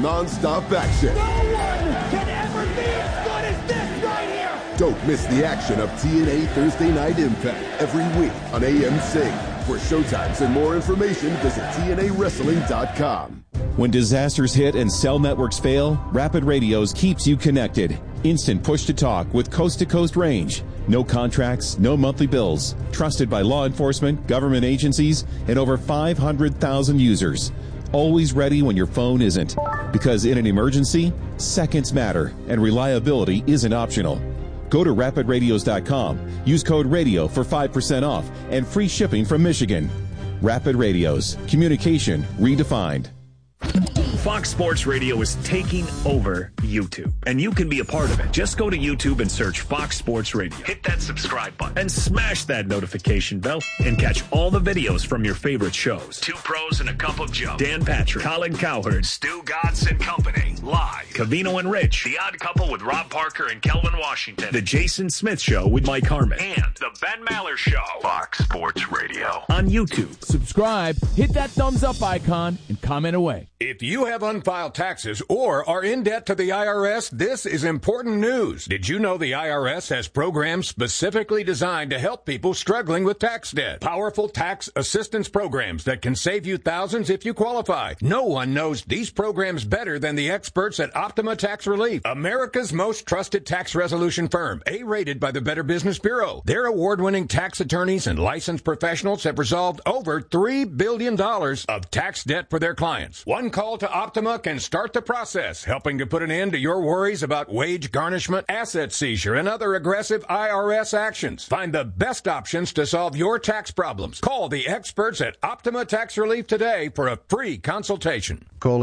non-stop action. No one can ever be as good as this right here! Don't miss the action of TNA Thursday Night Impact every week on AM Sync. For showtimes and more information, visit TNAWrestling.com. When disasters hit and cell networks fail, Rapid Radios keeps you connected. Instant push-to-talk with coast-to-coast range. No contracts, no monthly bills. Trusted by law enforcement, government agencies, and over 500,000 users. Always ready when your phone isn't. Because in an emergency, seconds matter, and reliability isn't optional. Go to rapidradios.com. Use code RADIO for 5% off and free shipping from Michigan. Rapid Radios. Communication redefined. Fox Sports Radio is taking over YouTube, and you can be a part of it. Just go to YouTube and search Fox Sports Radio. Hit that subscribe button and smash that notification bell and catch all the videos from your favorite shows. Two Pros and a Cup of Joe, Dan Patrick, Colin Cowherd, Stu Godson and Company, Live, Covino and Rich, The Odd Couple with Rob Parker and Kelvin Washington, The Jason Smith Show with Mike Harmon, and The Ben Maller Show. Fox Sports Radio on YouTube. Subscribe, hit that thumbs up icon, and comment away. If you have unfiled taxes or are in debt to the IRS, this is important news. Did you know the IRS has programs specifically designed to help people struggling with tax debt? Powerful tax assistance programs that can save you thousands if you qualify. No one knows these programs better than the experts at Optima Tax Relief, America's most trusted tax resolution firm, A-rated by the Better Business Bureau. Their award-winning tax attorneys and licensed professionals have resolved over $3 billion of tax debt for their clients. One call to Optima can start the process, helping to put an end to your worries about wage garnishment, asset seizure, and other aggressive IRS actions. Find the best options to solve your tax problems. Call the experts at Optima Tax Relief today for a free consultation. Call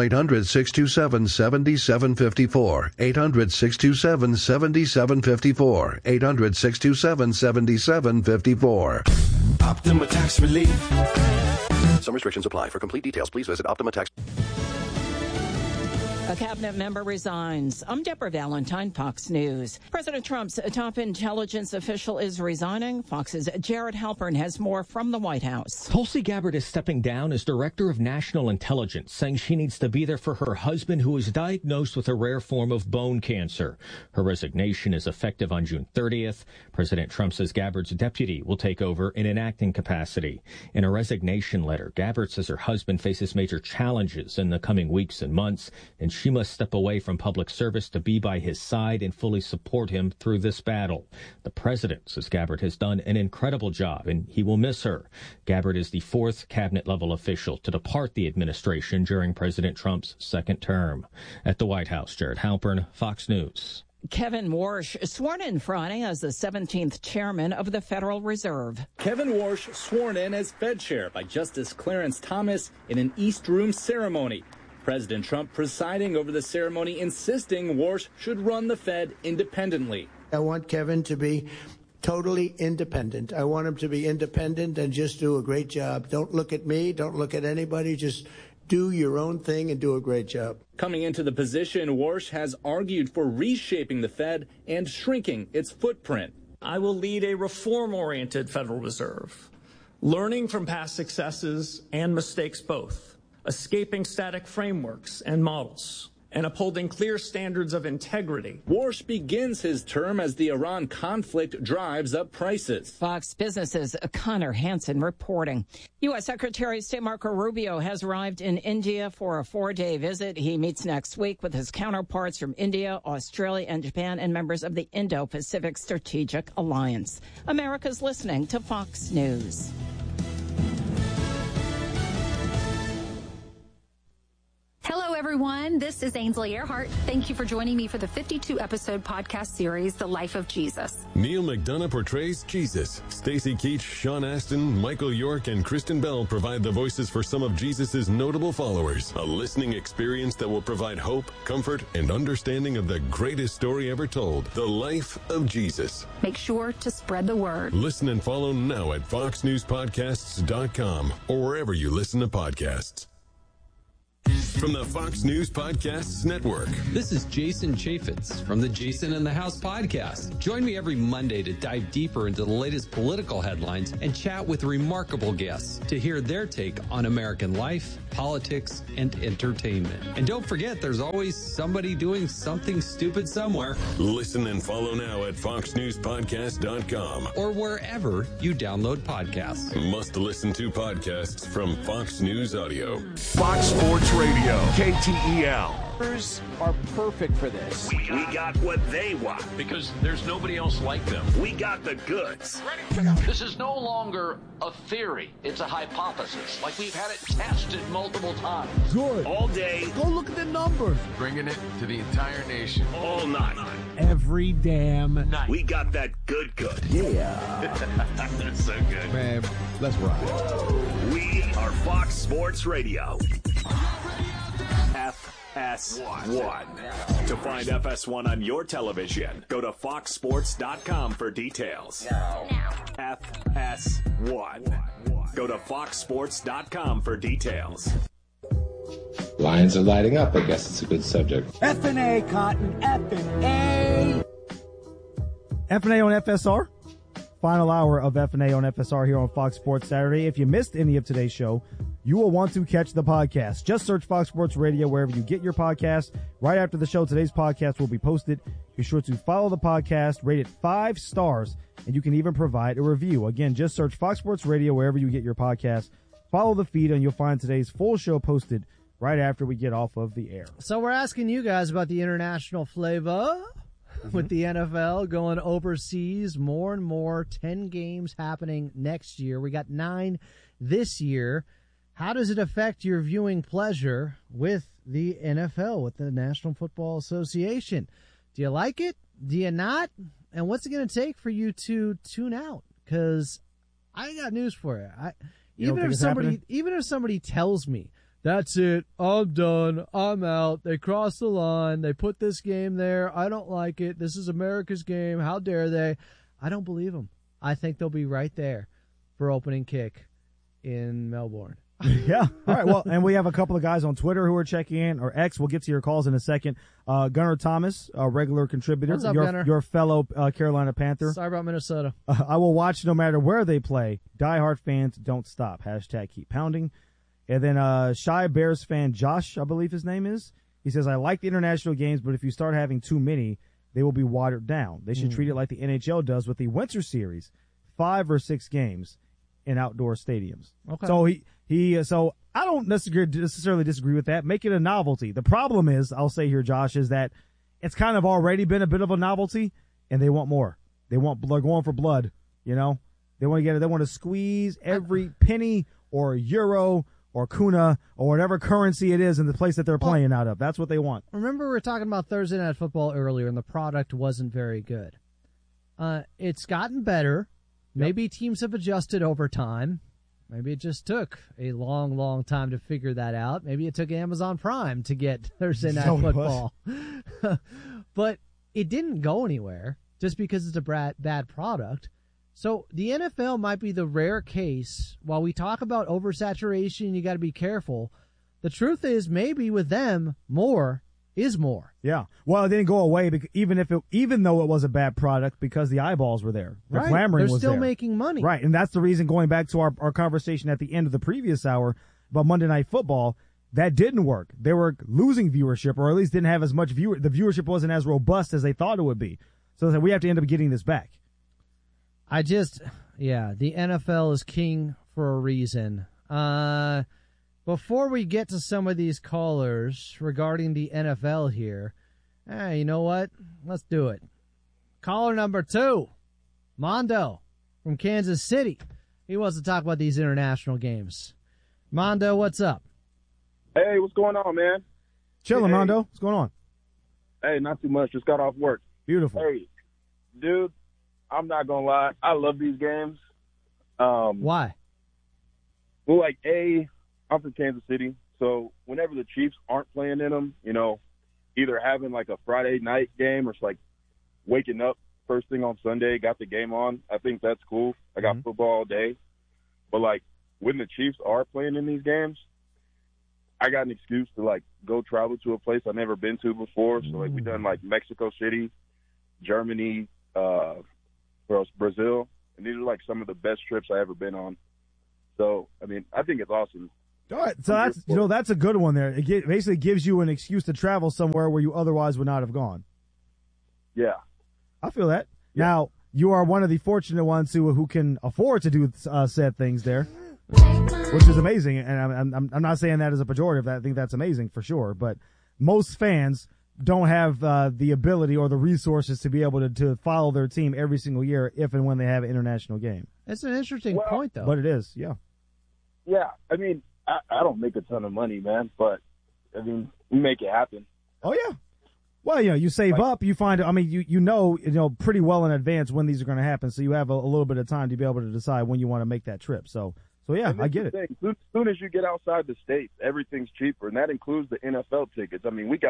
800-627-7754. 800-627-7754. 800-627-7754. Optima Tax Relief. Some restrictions apply. For complete details, please visit Optima Tax. A cabinet member resigns. I'm Deborah Valentine, Fox News. President Trump's top intelligence official is resigning. Fox's Jared Halpern has more from the White House. Tulsi Gabbard is stepping down as Director of National Intelligence, saying she needs to be there for her husband, who is diagnosed with a rare form of bone cancer. Her resignation is effective on June 30th. President Trump says Gabbard's deputy will take over in an acting capacity. In a resignation letter, Gabbard says her husband faces major challenges in the coming weeks and months, and she must step away from public service to be by his side and fully support him through this battle. The president says Gabbard has done an incredible job, and he will miss her. Gabbard is the fourth cabinet-level official to depart the administration during President Trump's second term. At the White House, Jared Halpern, Fox News. Kevin Warsh sworn in Friday as the 17th chairman of the Federal Reserve. Kevin Warsh sworn in as Fed chair by Justice Clarence Thomas in an East Room ceremony. President Trump presiding over the ceremony, insisting Warsh should run the Fed independently. I want Kevin to be totally independent. I want him to be independent and just do a great job. Don't look at me. Don't look at anybody. Just do your own thing and do a great job. Coming into the position, Warsh has argued for reshaping the Fed and shrinking its footprint. I will lead a reform-oriented Federal Reserve, learning from past successes and mistakes both, escaping static frameworks and models, and upholding clear standards of integrity. Warsh begins his term as the Iran conflict drives up prices. Fox Business's Connor Hansen reporting. U.S. Secretary of State Marco Rubio has arrived in India for a 4-day visit. He meets next week with his counterparts from India, Australia, and Japan, and members of the Indo-Pacific Strategic Alliance. America's listening to Fox News. Hello, everyone. This is Ainsley Earhart. Thank you for joining me for the 52-episode podcast series, The Life of Jesus. Neil McDonough portrays Jesus. Stacey Keach, Sean Astin, Michael York, and Kristen Bell provide the voices for some of Jesus' notable followers. A listening experience that will provide hope, comfort, and understanding of the greatest story ever told, The Life of Jesus. Make sure to spread the word. Listen and follow now at foxnewspodcasts.com or wherever you listen to podcasts. From the Fox News Podcasts Network. This is Jason Chaffetz from the Jason in the House podcast. Join me every Monday to dive deeper into the latest political headlines and chat with remarkable guests to hear their take on American life, politics, and entertainment. And don't forget, there's always somebody doing something stupid somewhere. Listen and follow now at foxnewspodcast.com or wherever you download podcasts. Must listen to podcasts from Fox News Audio. Fox Sports Radio, KTEL. Are perfect for this. We got what they want because there's nobody else like them. We got the goods. This is no longer a theory. It's a hypothesis. Like we've had it tested multiple times. Good. All day. Go look at the numbers. Bringing it to the entire nation. All night. Every damn night. We got that good. Yeah. That's so good. Man, let's ride. We are Fox Sports Radio. FS1. To find FS1 on your television, go to foxsports.com for details. FS1. Go to foxsports.com for details. Lions are lighting up. I guess it's a good subject. F&A, Cotton. F&A. F&A on FSR. Final hour of F&A on FSR here on Fox Sports Saturday. If you missed any of today's show, you will want to catch the podcast. Just search Fox Sports Radio wherever you get your podcast. Right after the show, today's podcast will be posted. Be sure to follow the podcast, rate it 5 stars, and you can even provide a review. Again, just search Fox Sports Radio wherever you get your podcast. Follow the feed, and you'll find today's full show posted right after we get off of the air. So we're asking you guys about the international flavor with the NFL going overseas more and more. 10 games happening next year. We got 9 this year. How does it affect your viewing pleasure with the NFL, with the National Football Association? Do you like it? Do you not? And what's it going to take for you to tune out? Because I got news for you. Even if somebody tells me, that's it, I'm done, I'm out, they crossed the line, they put this game there, I don't like it, this is America's game, how dare they? I don't believe them. I think they'll be right there for opening kick in Melbourne. Yeah. All right. Well, and we have a couple of guys on Twitter who are checking in, or X. We'll get to your calls in a second. Gunnar Thomas, a regular contributor. What's up, Gunnar? Your fellow Carolina Panther. Sorry about Minnesota. I will watch no matter where they play. Diehard fans don't stop. # keep pounding. And then Shy Bears fan Josh, I believe his name is. He says, I like the international games, but if you start having too many, they will be watered down. They should treat it like the NHL does with the Winter Series, 5 or 6 games in outdoor stadiums. Okay. So so I don't necessarily disagree with that. Make it a novelty. The problem is, I'll say here, Josh, is that it's kind of already been a bit of a novelty, and they want more. They're going for blood. You know, they want to squeeze every penny or euro or kuna or whatever currency it is in the place that they're playing out of. That's what they want. Remember, we were talking about Thursday Night Football earlier, and the product wasn't very good. It's gotten better. Maybe teams have adjusted over time. Maybe it just took a long, long time to figure that out. Maybe it took Amazon Prime to get Thursday Night Football. But it didn't go anywhere just because it's a bad product. So the NFL might be the rare case. While we talk about oversaturation, you got to be careful. The truth is, maybe with them, more is more. Yeah. Well, it didn't go away even though it was a bad product, because the eyeballs were there. The clamoring was there. They're still making money. Right. And that's the reason, going back to our conversation at the end of the previous hour about Monday Night Football, that didn't work. They were losing viewership, or at least didn't have as much the viewership wasn't as robust as they thought it would be. So we have to end up getting this back. The NFL is king for a reason. Before we get to some of these callers regarding the NFL here, you know what? Let's do it. Caller number 2, Mondo from Kansas City. He wants to talk about these international games. Mondo, what's up? Hey, what's going on, man? Chilling, Mondo. What's going on? Hey, not too much. Just got off work. Beautiful. Hey, dude, I'm not going to lie. I love these games. Why? Well, I'm from Kansas City, so whenever the Chiefs aren't playing in them, either having like a Friday night game or just waking up first thing on Sunday, got the game on, I think that's cool. I got football all day. But when the Chiefs are playing in these games, I got an excuse to go travel to a place I've never been to before. So we done Mexico City, Germany, Brazil, and these are some of the best trips I ever been on. So I think it's awesome. All right, so that's a good one there. It basically gives you an excuse to travel somewhere where you otherwise would not have gone. Yeah. I feel that. Yeah. Now, you are one of the fortunate ones who can afford to do said things there, which is amazing. And I'm not saying that as a pejorative. I think that's amazing for sure. But most fans don't have the ability or the resources to be able to follow their team every single year if and when they have an international game. It's an interesting point, though. But it is, yeah. Yeah, I mean, I don't make a ton of money, man, but, I mean, we make it happen. Oh, yeah. Well, you save up, you find, you know pretty well in advance when these are going to happen, so you have a little bit of time to be able to decide when you want to make that trip. So yeah, I get it. As soon as you get outside the States, everything's cheaper, and that includes the NFL tickets. I mean, we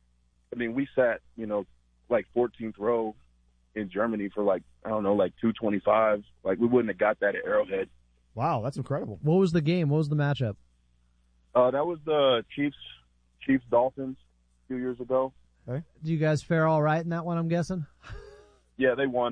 sat, like 14th row in Germany for like $225. Like, we wouldn't have got that at Arrowhead. Wow, that's incredible. What was the game? What was the matchup? That was the Chiefs Dolphins a few years ago. Okay. Do you guys fare all right in that one, I'm guessing? Yeah, they won.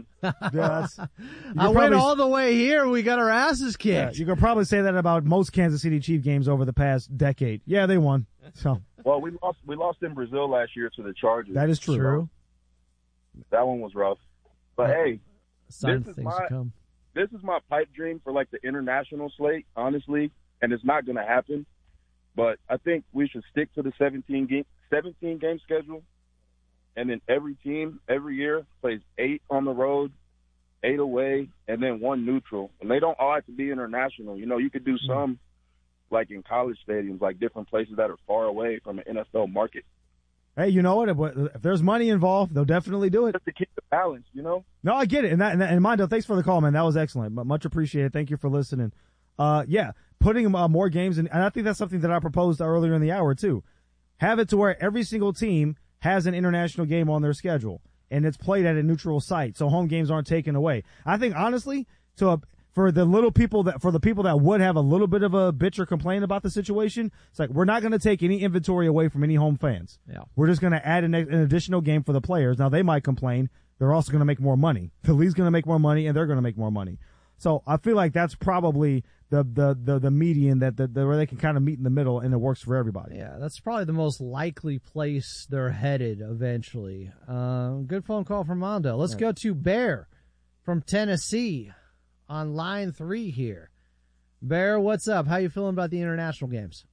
I went all the way here. We got our asses kicked. Yeah, you could probably say that about most Kansas City Chief games over the past decade. Yeah, they won. So. Well, we lost in Brazil last year to the Chargers. That is true. That one was rough. But hey, this is my pipe dream for like the international slate, honestly, and it's not going to happen. But I think we should stick to the 17 game schedule. And then every team, every year, plays 8 on the road, 8 away, and then 1 neutral. And they don't all have to be international. You could do some, like in college stadiums, like different places that are far away from an NFL market. Hey, you know what? If there's money involved, they'll definitely do it. Just to keep the balance, No, I get it. And Mondo, thanks for the call, man. That was excellent. Much appreciated. Thank you for listening. Yeah, putting more games in, and I think that's something that I proposed earlier in the hour, too. Have it to where every single team has an international game on their schedule, and it's played at a neutral site, so home games aren't taken away. I think, honestly, for the people that would have a little bit of a bitch or complain about the situation, it's like, we're not going to take any inventory away from any home fans. Yeah. We're just going to add an additional game for the players. Now, they might complain. They're also going to make more money. The league's going to make more money, and they're going to make more money. So I feel like that's probably the median that where they can kind of meet in the middle, and it works for everybody. Yeah, that's probably the most likely place they're headed eventually. Good phone call from Mondo. Let's go to Bear from Tennessee on line 3 here. Bear, what's up? How you feeling about the international games?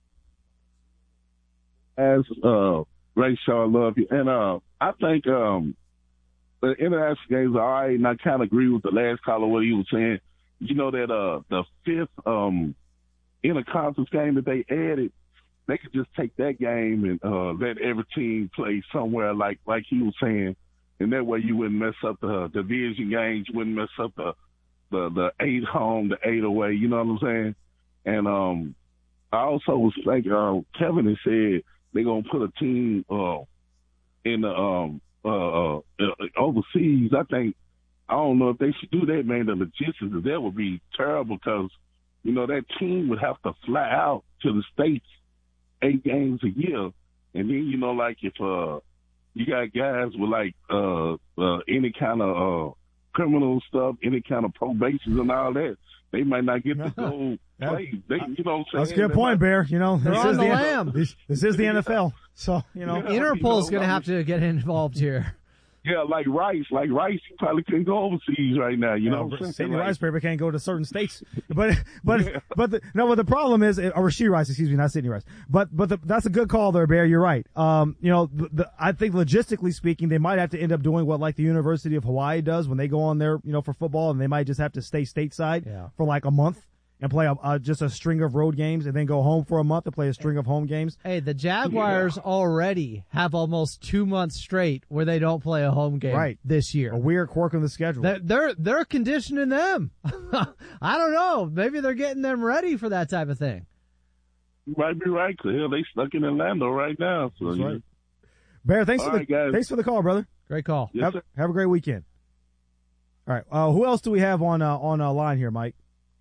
As Ray Shaw, love you, and I think the international games are all right, and I kind of agree with the last caller what he was saying. That the 5th interconference game that they added, they could just take that game and let every team play somewhere like he was saying, and that way you wouldn't mess up the division games, you wouldn't mess up the 8 home, the 8 away. You know what I'm saying? And I also was thinking, Kevin has said they're gonna put a team in the overseas. I don't know if they should do that, man. The logistics of that would be terrible because, that team would have to fly out to the States 8 games a year. And then, like if you got guys with like any kind of criminal stuff, any kind of probations and all that, they might not get to go play. What I'm saying? That's a good point, Bear. They're on the lam. This is the NFL. So, Interpol's going to have to get involved here. Yeah, like Rice, he probably couldn't go overseas right now. Sidney Rice Paper can't go to certain states, but the problem is, or Rasheed Rice, excuse me, not Sidney Rice. But that's a good call there, Bear. You're right. I think logistically speaking, they might have to end up doing what like the University of Hawaii does when they go on there, for football, and they might just have to stay stateside for like a month and play just a string of road games and then go home for a month and play a string of home games. Hey, the Jaguars already have almost 2 months straight where they don't play a home game this year. A weird quirk in the schedule. They're conditioning them. I don't know. Maybe they're getting them ready for that type of thing. You might be right, because they stuck in Orlando right now. So that's right. Bear, thanks for the call, brother. Great call. Yes, have a great weekend. All right. Who else do we have on line here, Mike?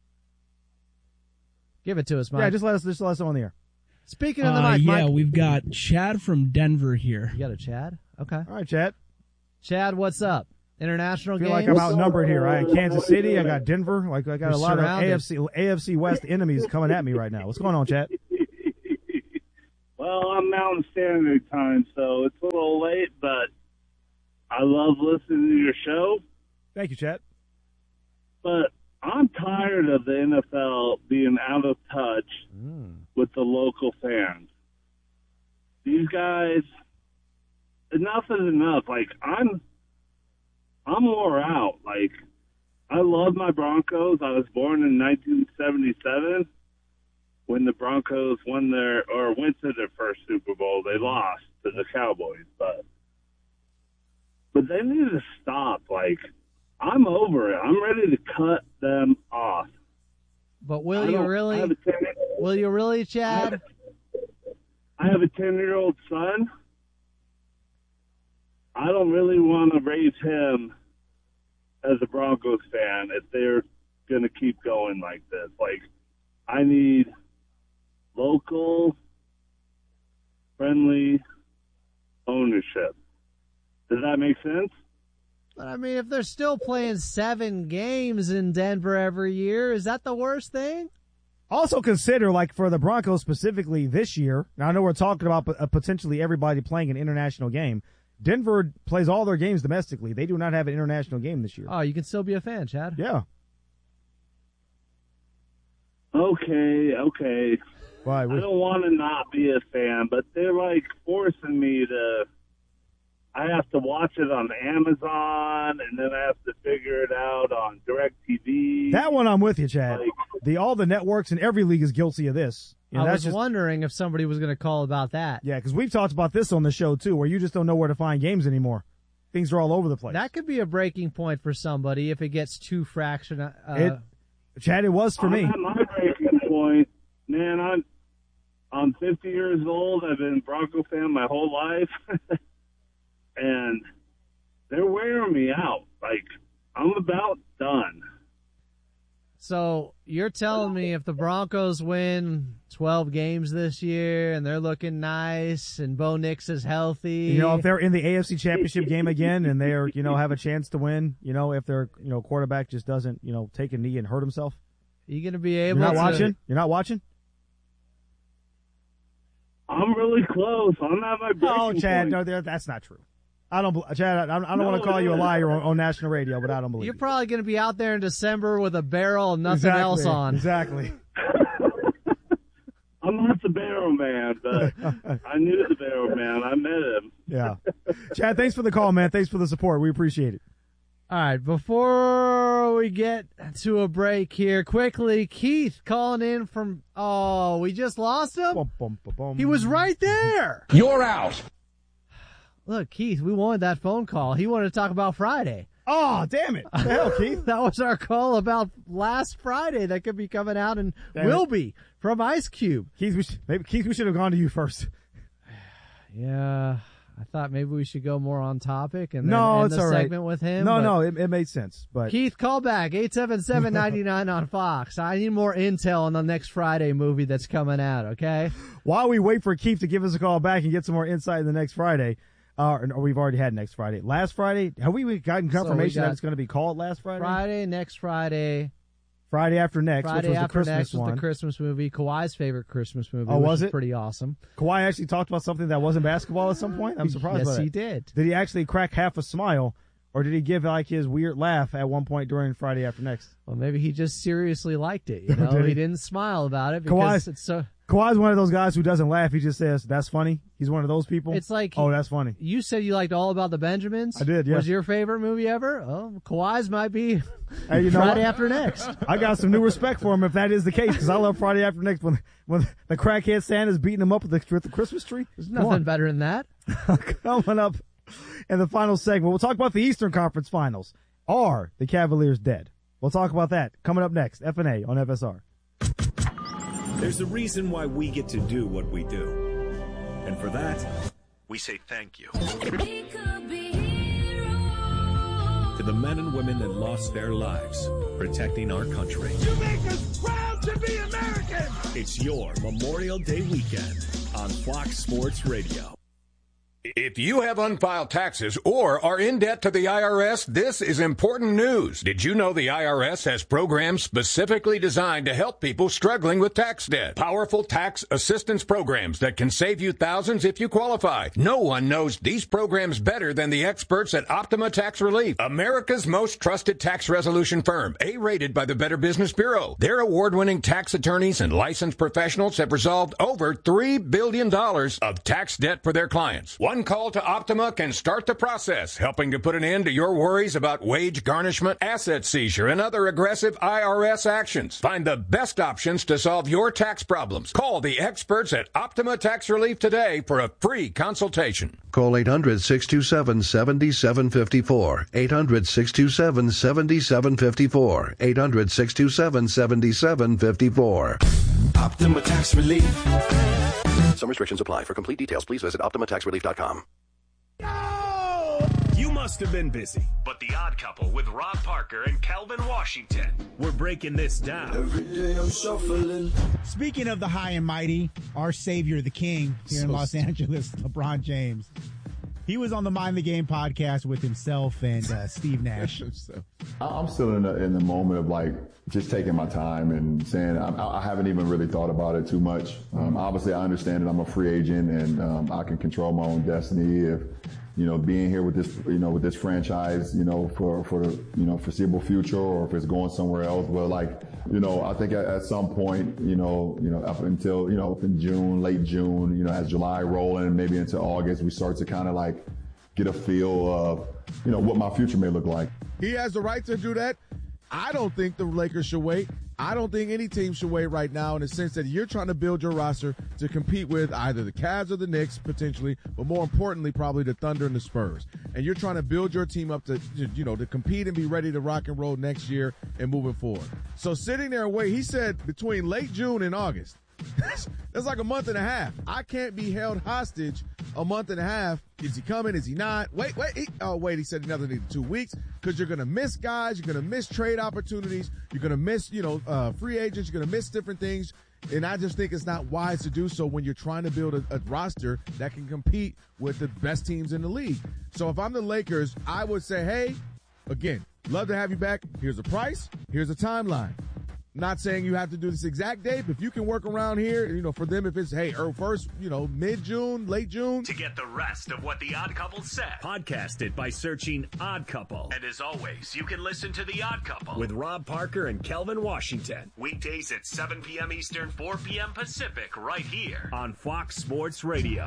Give it to us, Mike. Yeah, just let us on the air. Speaking of the mic, Mike. Yeah, we've got Chad from Denver here. You got a Chad? Okay. All right, Chad. Chad, what's up? International games? I feel like I'm outnumbered here. I got Kansas City. I got Denver. I got a lot of AFC West enemies coming at me right now. What's going on, Chad? Well, I'm Mountain Standard Time, so it's a little late, but I love listening to your show. Thank you, Chet. But I'm tired of the NFL being out of touch with the local fans. These guys, enough is enough. Like, I'm wore out. Like, I love my Broncos. I was born in 1977 when the Broncos went to their first Super Bowl. They lost to the Cowboys, but they need to stop. Like, I'm over it. I'm ready to cut them off. But will you really? Will you really, Chad? I have a 10-year-old son. I don't really want to raise him as a Broncos fan if they're going to keep going like this. Like, I need local, friendly ownership. Does that make sense? But, I mean, if they're still playing 7 games in Denver every year, is that the worst thing? Also consider, like, for the Broncos specifically this year, now I know we're talking about potentially everybody playing an international game. Denver plays all their games domestically. They do not have an international game this year. Oh, you can still be a fan, Chad. Yeah. Okay. Why? I don't want to not be a fan, but they're, like, forcing me to... I have to watch it on Amazon, and then I have to figure it out on DirecTV. That one I'm with you, Chad. Like, all the networks in every league is guilty of this. You know, I was wondering if somebody was going to call about that. Yeah, because we've talked about this on the show, too, where you just don't know where to find games anymore. Things are all over the place. That could be a breaking point for somebody if it gets too fractional. Chad, it was for me. At my breaking point, man, I'm 50 years old. I've been a Bronco fan my whole life. And they're wearing me out. Like, I'm about done. So you're telling me if the Broncos win 12 games this year and they're looking nice and Bo Nix is healthy. You know, if they're in the AFC Championship game again and they're, have a chance to win, if their, quarterback just doesn't, take a knee and hurt himself. Are you going to be able You're not watching? You're not watching? I'm really close. I'm at my breaking Chad, point. no, that's not true. Chad, I don't want to call you a liar on national radio, but I don't believe You're probably going to be out there in December with a barrel and nothing exactly, else on. Exactly. I'm not the barrel man, but I knew the barrel man. I met him. Yeah. Chad, thanks for the call, man. Thanks for the support. We appreciate it. All right, before we get to a break here, quickly, Keith calling in from, we just lost him? He was right there. You're out. Look, Keith, we wanted that phone call. He wanted to talk about Friday. Oh, damn it. What the hell, Keith? That was our call about last Friday that could be coming out and will be from Ice Cube. Keith, we should have gone to you first. Yeah, I thought maybe we should go more on topic and then end the all right. segment with him. No, it made sense. But Keith, call back, 877-99 on Fox. I need more intel on the next Friday movie that's coming out, okay? While we wait for Keith to give us a call back and get some more insight in the next Friday, or we've already had next Friday. Last Friday, have we gotten confirmation that it's going to be called last Friday? Next Friday. Friday after next, Friday which was after the Christmas next one. Was the Christmas movie. Kawhi's favorite Christmas movie. Oh, was which it? Is pretty awesome. Kawhi actually talked about something that wasn't basketball at some point? I'm surprised by that. Yes, he did. Did he actually crack half a smile, or did he give like his weird laugh at one point during Friday after next? Well, maybe he just seriously liked it. You know, he didn't smile about it because it's so. Kawhi's one of those guys who doesn't laugh. He just says, "That's funny." He's one of those people. It's like, oh, that's funny. You said you liked All About the Benjamins. I did, yeah. Was your favorite movie ever? Oh, Kawhi's might be hey, Friday After Next. I got some new respect for him if that is the case, because I love Friday After Next when the crackhead Santa's beating him up with the Christmas tree. There's nothing better than that. Coming up in the final segment, we'll talk about the Eastern Conference Finals. Are the Cavaliers dead? We'll talk about that coming up next. F&A on FSR. There's a reason why we get to do what we do. And for that, we say thank you. To the men and women that lost their lives protecting our country. You make us proud to be American! It's your Memorial Day weekend on Fox Sports Radio. If you have unfiled taxes or are in debt to the IRS, this is important news. Did you know the IRS has programs specifically designed to help people struggling with tax debt? Powerful tax assistance programs that can save you thousands if you qualify. No one knows these programs better than the experts at Optima Tax Relief, America's most trusted tax resolution firm, A-rated by the Better Business Bureau. Their award-winning tax attorneys and licensed professionals have resolved over $3 billion of tax debt for their clients. One call to Optima can start the process, helping to put an end to your worries about wage garnishment, asset seizure, and other aggressive IRS actions. Find the best options to solve your tax problems. Call the experts at Optima Tax Relief today for a free consultation. Call 800-627-7754. 800-627-7754. 800-627-7754. Optima Tax Relief. Some restrictions apply. For complete details, please visit OptimaTaxRelief.com. You must have been busy, but The Odd Couple with Rob Parker and Calvin Washington, we're breaking this down. Every day I'm shuffling. Speaking of the high and mighty, our savior, the king here in Los Angeles, LeBron James. He was on the Mind the Game podcast with himself and Steve Nash. I'm still in the moment of like just taking my time and saying I haven't even really thought about it too much. Obviously, I understand that I'm a free agent and I can control my own destiny. If being here with this franchise, for the foreseeable future, or if it's going somewhere else. But I think at some point, up until in June, late June, as July rolling and maybe into August, we start to kind of get a feel of what my future may look like. He has the right to do that. I don't think the Lakers should wait. I don't think any team should wait right now, in the sense that you're trying to build your roster to compete with either the Cavs or the Knicks, potentially, but more importantly, probably the Thunder and the Spurs. And you're trying to build your team up to compete and be ready to rock and roll next year and moving forward. So sitting there and wait, he said between late June and August. That's like a month and a half. I can't be held hostage a month and a half. Is he coming? Is he not? Wait. He said another 2 weeks, because you're going to miss guys. You're going to miss trade opportunities. You're going to miss, free agents. You're going to miss different things. And I just think it's not wise to do so when you're trying to build a roster that can compete with the best teams in the league. So if I'm the Lakers, I would say, hey, again, love to have you back. Here's a price. Here's a timeline. Not saying you have to do this exact date, but if you can work around here, for them, if it's, first, mid-June, late June. To get the rest of what The Odd Couple said, podcast it by searching Odd Couple. And as always, you can listen to The Odd Couple with Rob Parker and Kelvin Washington. Weekdays at 7 p.m. Eastern, 4 p.m. Pacific, right here on Fox Sports Radio.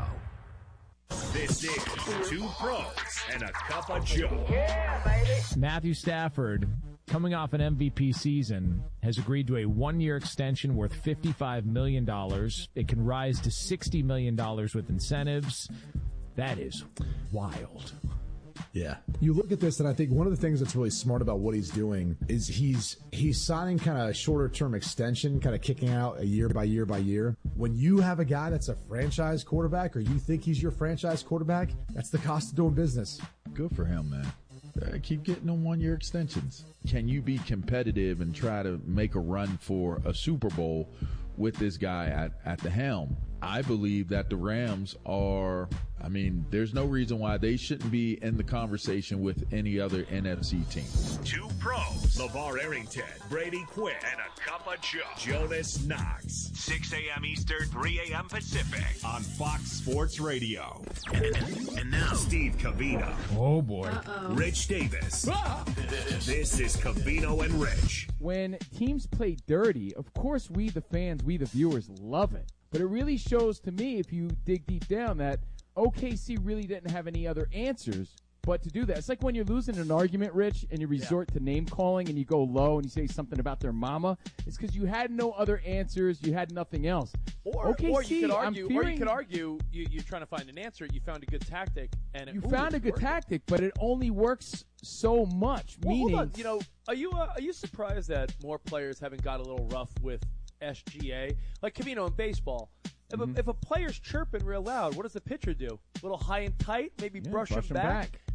This is Two Pros and a Cup of Joe. Yeah, baby. Matthew Stafford, coming off an MVP season, has agreed to a one-year extension worth $55 million. It can rise to $60 million with incentives. That is wild. Yeah. You look at this, and I think one of the things that's really smart about what he's doing is he's signing kind of a shorter-term extension, kind of kicking out a year by year by year. When you have a guy that's a franchise quarterback, or you think he's your franchise quarterback, that's the cost of doing business. Good for him, man. Keep getting them one-year extensions. Can you be competitive and try to make a run for a Super Bowl with this guy at the helm? I believe that the Rams are, there's no reason why they shouldn't be in the conversation with any other NFC team. Two Pros, LeVar Arrington, Brady Quinn, and a Cup of Joe, Jonas Knox. 6 a.m. Eastern, 3 a.m. Pacific on Fox Sports Radio. And now, Steve Covino. Oh, boy. Rich Davis. This is Covino and Rich. When teams play dirty, of course we, the fans, we, the viewers, love it. But it really shows to me, if you dig deep down, that OKC really didn't have any other answers but to do that. It's like when you're losing an argument, Rich, and you resort to name calling and you go low and you say something about their mama. It's because you had no other answers. You had nothing else. Or you could argue, you're trying to find an answer. You found a good tactic, and you found a good tactic, but it only works so much. Well, meaning, hold on. Are you surprised that more players haven't got a little rough with SGA? Like Covino in baseball. If a player's chirping real loud, what does the pitcher do? A little high and tight, maybe brush him back.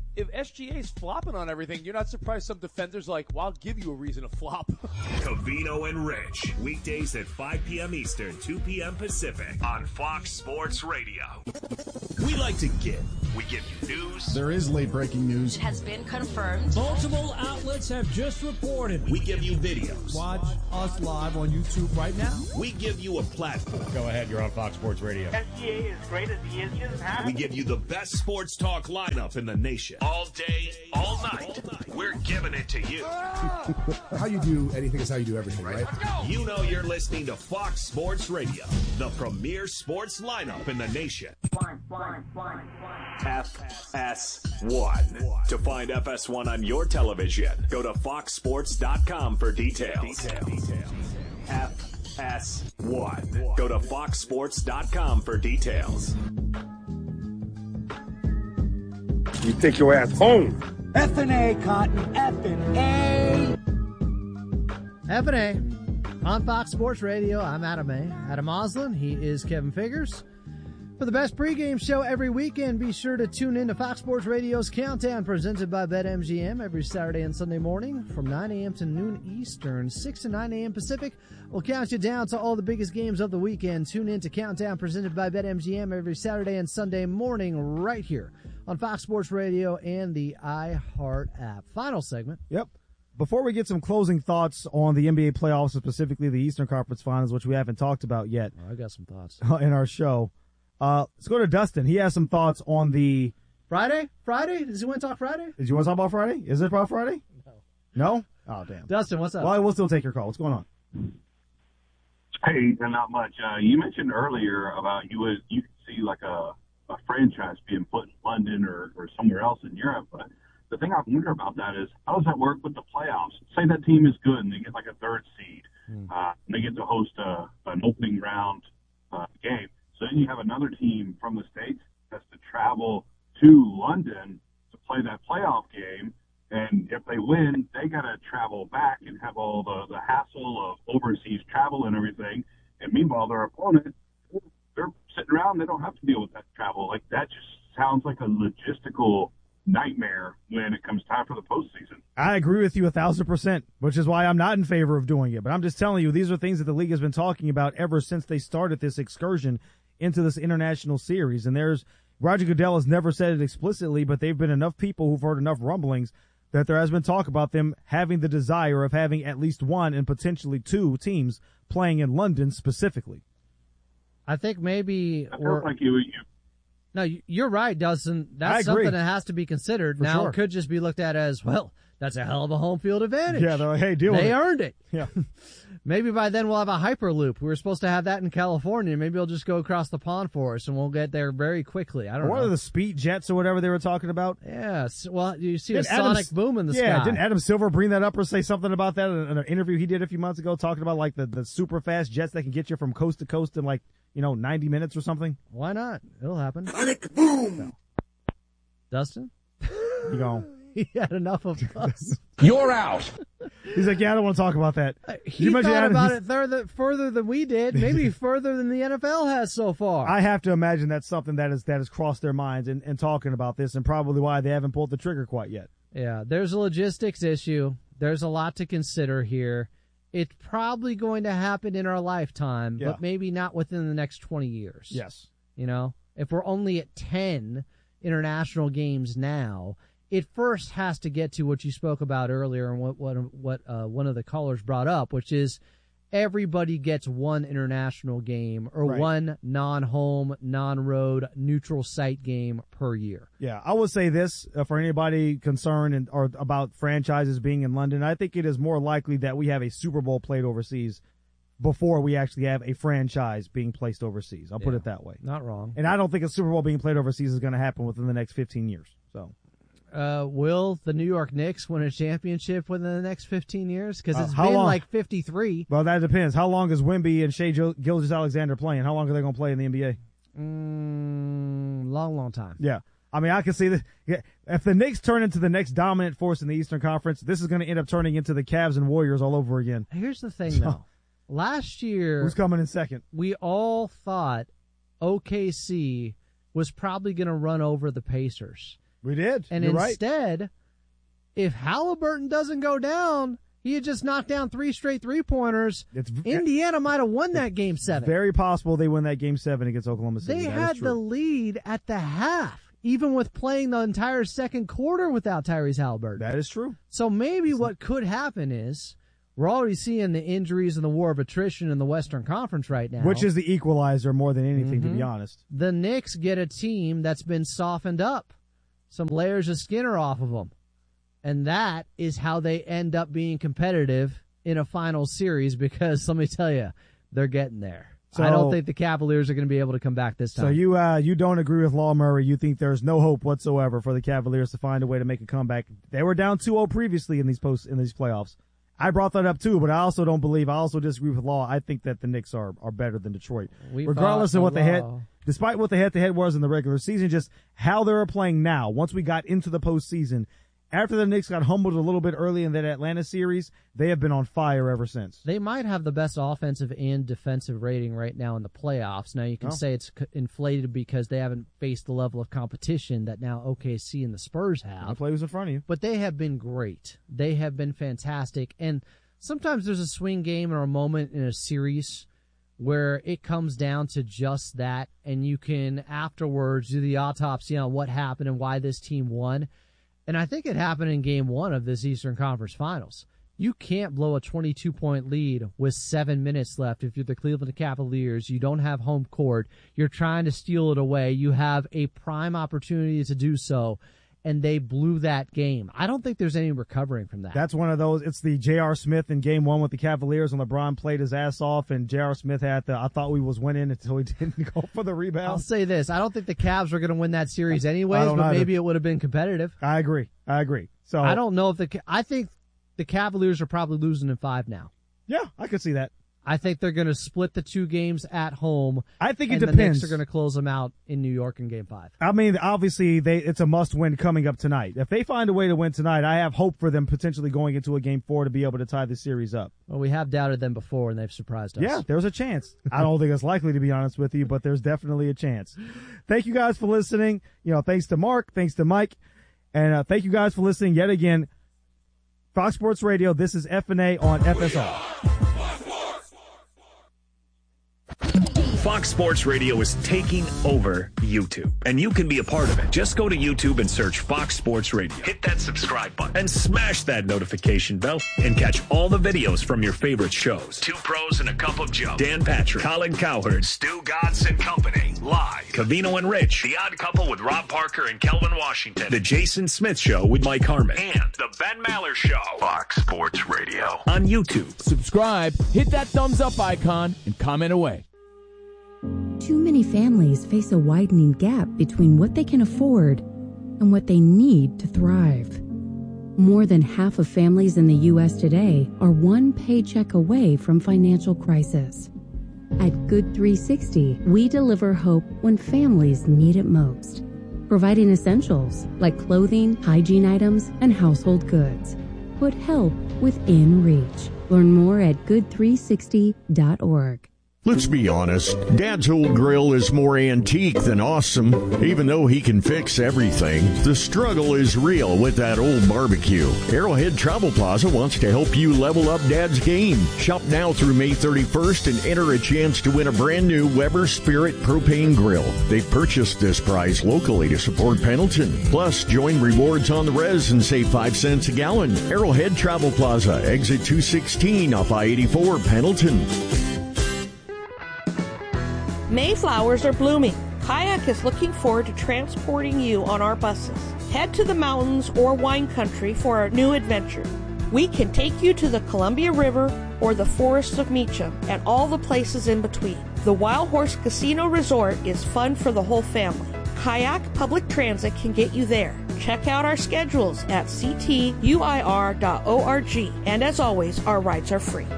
if SGA's flopping on everything, you're not surprised some defenders are like, well, I'll give you a reason to flop. Covino and Rich, weekdays at 5 p.m. Eastern, 2 p.m. Pacific on Fox Sports Radio. We like to give. We give you news. There is late breaking news. It has been confirmed. Multiple outlets have just reported. We give you videos. Watch us live on YouTube right now. We give you a platform. Go ahead, you're on Fox Sports Radio. SGA is great as he is. We give you the best sports talk lineup in the nation. All day, all night. We're giving it to you. How you do anything is how you do everything, right? You know you're listening to Fox Sports Radio, the premier sports lineup in the nation. FS1. To find FS1 on your television, go to foxsports.com for details. FS1. Go to foxsports.com for details. You take your ass home. F&A, Cotton. F&A. F&A on Fox Sports Radio. I'm Adam A. Adam Oslin. He is Kevin Figures. For the best pregame show every weekend, be sure to tune in to Fox Sports Radio's Countdown, presented by BetMGM, every Saturday and Sunday morning from 9 a.m. to noon Eastern, 6 to 9 a.m. Pacific. We'll count you down to all the biggest games of the weekend. Tune in to Countdown, presented by BetMGM, every Saturday and Sunday morning right here on Fox Sports Radio and the iHeart app. Final segment. Yep. Before we get some closing thoughts on the NBA playoffs, specifically the Eastern Conference Finals, which we haven't talked about yet. I got some thoughts in our show. Let's go to Dustin. He has some thoughts on the Friday. Does he want to talk Friday? Did you want to talk about Friday? Is it about Friday? No? Oh, damn. Dustin, what's up? Well, we'll still take your call. What's going on? Hey, not much. You mentioned earlier about you could see like a franchise being put in London or somewhere else in Europe. But the thing I wonder about that is, how does that work with the playoffs? Say that team is good and they get like a third seed. And they get to host an opening round game. So then you have another team from the States that's to travel to London to play that playoff game. And if they win, they got to travel back and have all the hassle of overseas travel and everything. And meanwhile, their opponent, they're sitting around. They don't have to deal with that travel. Like, that just sounds like a logistical nightmare when it comes time for the postseason. I agree with you 1,000%, which is why I'm not in favor of doing it. But I'm just telling you, these are things that the league has been talking about ever since they started this excursion into this international series. And Roger Goodell has never said it explicitly, but they've been enough people who've heard enough rumblings that there has been talk about them having the desire of having at least one and potentially two teams playing in London specifically. I think maybe No, you're right, Dustin. That's something that has to be considered. For now, sure. It could just be looked at as, well, that's a hell of a home field advantage. Yeah, they're like, hey, deal with it. They earned it. Yeah. Maybe by then we'll have a Hyperloop. We were supposed to have that in California. Maybe it'll just go across the pond for us, and we'll get there very quickly. I don't know. What are the Speed Jets or whatever they were talking about? Yes. Well, you see a sonic boom in the sky. Yeah, didn't Adam Silver bring that up or say something about that in an interview he did a few months ago, talking about like the super fast jets that can get you from coast to coast in 90 minutes or something? Why not? It'll happen. Sonic boom! No. Dustin? You go. He had enough of us. You're out. He's like, yeah, I don't want to talk about that. He thought about it further than we did, maybe further than the NFL has so far. I have to imagine that's something that has crossed their minds and talking about this, and probably why they haven't pulled the trigger quite yet. Yeah, there's a logistics issue. There's a lot to consider here. It's probably going to happen in our lifetime, but maybe not within the next 20 years. Yes. If we're only at 10 international games now, it first has to get to what you spoke about earlier and what one of the callers brought up, which is everybody gets one international game or one non-home, non-road, neutral site game per year. Yeah, I would say this for anybody concerned or about franchises being in London. I think it is more likely that we have a Super Bowl played overseas before we actually have a franchise being placed overseas. I'll put it that way. Not wrong. And I don't think a Super Bowl being played overseas is going to happen within the next 15 years. So. Will the New York Knicks win a championship within the next 15 years? Because it's been like 53. Well, that depends. How long is Wemby and Shai Gilgeous-Alexander playing? How long are they going to play in the NBA? Long time. Yeah. I mean, I can see that. Yeah, if the Knicks turn into the next dominant force in the Eastern Conference, this is going to end up turning into the Cavs and Warriors all over again. Here's the thing, though. Last year, who's coming in second? We all thought OKC was probably going to run over the Pacers. We did. And You're instead, if Halliburton doesn't go down, he had just knocked down 3 straight three-pointers. Indiana might have won that Game 7. Very possible they win that Game 7 against Oklahoma City. They had the lead at the half, even with playing the entire second quarter without Tyrese Halliburton. That is true. So maybe what could happen is we're already seeing the injuries and the war of attrition in the Western Conference right now. Which is the equalizer more than anything, to be honest. The Knicks get a team that's been softened up. Some layers of skin are off of them. And that is how they end up being competitive in a final series because, let me tell you, they're getting there. So, I don't think the Cavaliers are going to be able to come back this time. So you don't agree with Law Murray. You think there's no hope whatsoever for the Cavaliers to find a way to make a comeback. They were down 2-0 previously in these playoffs. I brought that up too, but I also don't believe. I also disagree with Law. I think that the Knicks are better than Detroit, regardless of what despite what the head-to-head was in the regular season. Just how they're playing now. Once we got into the postseason, after the Knicks got humbled a little bit early in that Atlanta series, they have been on fire ever since. They might have the best offensive and defensive rating right now in the playoffs. Now, you can say it's inflated because they haven't faced the level of competition that now OKC and the Spurs have. The play was in front of you. But they have been great. They have been fantastic. And sometimes there's a swing game or a moment in a series where it comes down to just that, and you can afterwards do the autopsy on what happened and why this team won. And I think it happened in Game 1 of this Eastern Conference Finals. You can't blow a 22-point lead with 7 minutes left if you're the Cleveland Cavaliers. You don't have home court. You're trying to steal it away. You have a prime opportunity to do so, and they blew that game. I don't think there's any recovering from that. That's one of those. It's the J.R. Smith in Game 1 with the Cavaliers, and LeBron played his ass off, and J.R. Smith had I thought we was winning until he didn't go for the rebound. I'll say this. I don't think the Cavs were going to win that series anyways, but maybe it would have been competitive. I agree. So I don't know if I think the Cavaliers are probably losing in 5 now. Yeah, I could see that. I think they're going to split the 2 games at home. I think it depends. depends. The Knicks are going to close them out in New York in Game 5. I mean, obviously, it's a must-win coming up tonight. If they find a way to win tonight, I have hope for them potentially going into a Game 4 to be able to tie the series up. Well, we have doubted them before, and they've surprised us. Yeah, there's a chance. I don't think it's likely, to be honest with you, but there's definitely a chance. Thank you guys for listening. Thanks to Mark, thanks to Mike, and thank you guys for listening yet again. Fox Sports Radio, this is F&A on FSR. Fox Sports Radio is taking over YouTube, and you can be a part of it. Just go to YouTube and search Fox Sports Radio. Hit that subscribe button and smash that notification bell and catch all the videos from your favorite shows. 2 Pros and a Cup of Joe, Dan Patrick, Colin Cowherd, Stu Gatz and Company, live. Covino and Rich, The Odd Couple with Rob Parker and Kelvin Washington, The Jason Smith Show with Mike Harmon, and The Ben Maller Show. Fox Sports Radio on YouTube. Subscribe, hit that thumbs up icon, and comment away. Too many families face a widening gap between what they can afford and what they need to thrive. More than half of families in the U.S. today are one paycheck away from financial crisis. At Good 360, we deliver hope when families need it most, providing essentials like clothing, hygiene items, and household goods. Put help within reach. Learn more at good360.org. Let's be honest, Dad's old grill is more antique than awesome. Even though he can fix everything, the struggle is real with that old barbecue. Arrowhead Travel Plaza wants to help you level up Dad's game. Shop now through May 31st and enter a chance to win a brand new Weber Spirit propane grill. They've purchased this prize locally to support Pendleton. Plus, join Rewards on the Res and save 5 cents a gallon. Arrowhead Travel Plaza, exit 216 off I-84, Pendleton. Mayflowers are blooming. Kayak is looking forward to transporting you on our buses. Head to the mountains or wine country for a new adventure. We can take you to the Columbia River or the forests of Meacham and all the places in between. The Wild Horse Casino Resort is fun for the whole family. Kayak Public Transit can get you there. Check out our schedules at ctuir.org. And as always, our rides are free.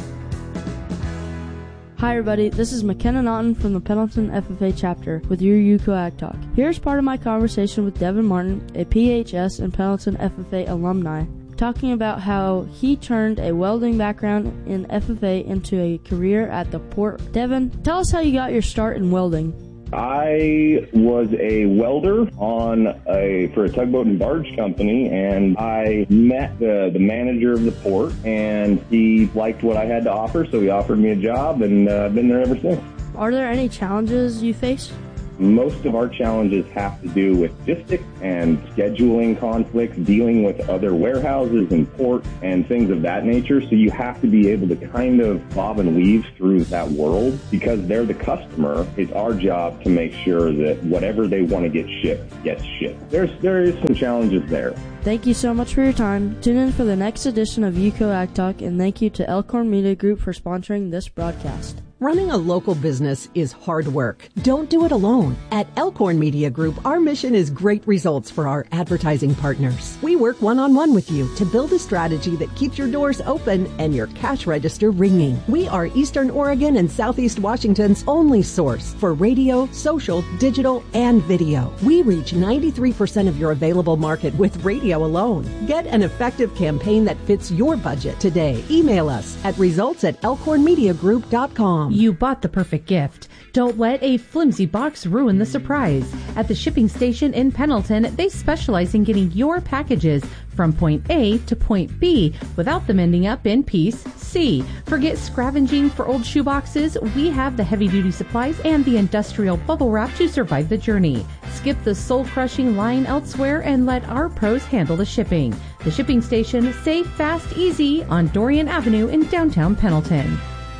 Hi everybody, this is McKenna Naughton from the Pendleton FFA chapter with your UCO Ag Talk. Here's part of my conversation with Devin Martin, a PHS and Pendleton FFA alumni, talking about how he turned a welding background in FFA into a career at the port. Devin, tell us how you got your start in welding. I was a welder for a tugboat and barge company, and I met the manager of the port, and he liked what I had to offer, so he offered me a job, and I've been there ever since. Are there any challenges you face? Most of our challenges have to do with logistics and scheduling conflicts, dealing with other warehouses and ports and things of that nature. So you have to be able to kind of bob and weave through that world because they're the customer. It's our job to make sure that whatever they want to get shipped gets shipped. There is some challenges there. Thank you so much for your time. Tune in for the next edition of UCO Ag Talk, and thank you to Elkhorn Media Group for sponsoring this broadcast. Running a local business is hard work. Don't do it alone. At Elkhorn Media Group, our mission is great results for our advertising partners. We work one-on-one with you to build a strategy that keeps your doors open and your cash register ringing. We are Eastern Oregon and Southeast Washington's only source for radio, social, digital, and video. We reach 93% of your available market with radio alone. Get an effective campaign that fits your budget today. Email us at results@elkhornmediagroup.com. You bought the perfect gift. Don't let a flimsy box ruin the surprise. At the shipping station in Pendleton, they specialize in getting your packages from point A to point B without them ending up in piece C. Forget scavenging for old shoeboxes. We have the heavy-duty supplies and the industrial bubble wrap to survive the journey. Skip the soul-crushing line elsewhere and let our pros handle the shipping. The shipping station, safe, fast, easy on Dorian Avenue in downtown Pendleton.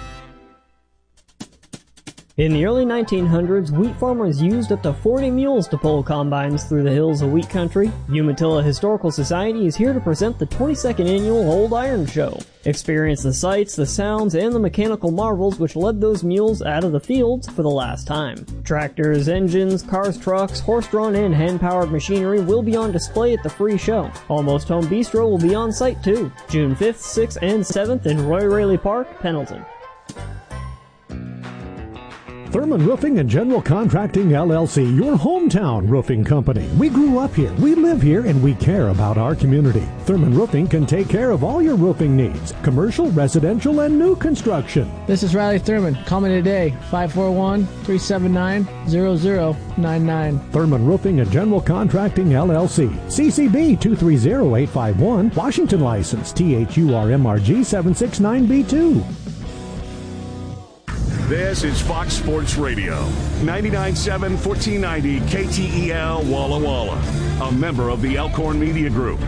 In the early 1900s, wheat farmers used up to 40 mules to pull combines through the hills of wheat country. Umatilla Historical Society is here to present the 22nd annual Old Iron Show. Experience the sights, the sounds, and the mechanical marvels which led those mules out of the fields for the last time. Tractors, engines, cars, trucks, horse-drawn and hand-powered machinery will be on display at the free show. Almost Home Bistro will be on site too. June 5th, 6th, and 7th in Roy Raley Park, Pendleton. Thurman Roofing and General Contracting, LLC, your hometown roofing company. We grew up here, we live here, and we care about our community. Thurman Roofing can take care of all your roofing needs, commercial, residential, and new construction. This is Riley Thurman. Call me today, 541-379-0099. Thurman Roofing and General Contracting, LLC, CCB 230851, Washington license, THURMRG 769B2. This is Fox Sports Radio, 99.7 1490 KTEL Walla Walla, a member of the Elkhorn Media Group.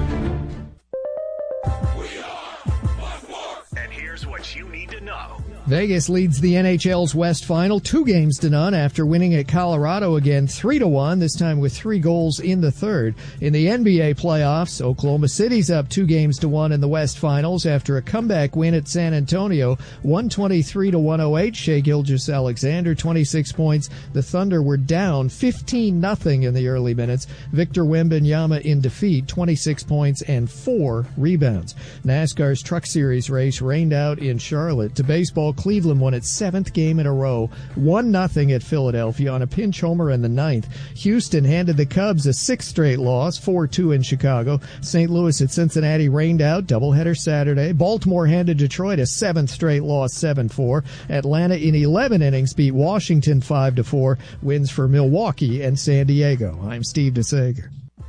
And here's what you need to know. Vegas leads the NHL's West Final 2-0 after winning at Colorado again 3-1, this time with 3 goals in the third. In the NBA playoffs, Oklahoma City's up 2-1 in the West Finals after a comeback win at San Antonio, 123-108. Shai Gilgeous-Alexander, 26 points. The Thunder were down 15-0 in the early minutes. Victor Wembanyama in defeat, 26 points and 4 rebounds. NASCAR's Truck Series race rained out in Charlotte. To baseball, Cleveland won its 7th game in a row, 1-0 at Philadelphia on a pinch homer in the 9th. Houston handed the Cubs a 6th straight loss, 4-2 in Chicago. St. Louis at Cincinnati rained out, doubleheader Saturday. Baltimore handed Detroit a 7th straight loss, 7-4. Atlanta in 11 innings beat Washington 5-4. Wins for Milwaukee and San Diego. I'm Steve DeSager.